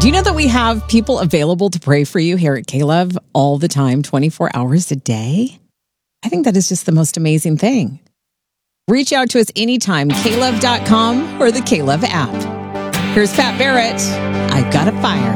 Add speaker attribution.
Speaker 1: Do you know that we have people available to pray for you here at K-Love all the time, 24 hours a day? I think that is just the most amazing thing. Reach out to us anytime, klove.com or the K-Love app. Here's Pat Barrett. I've got a fire.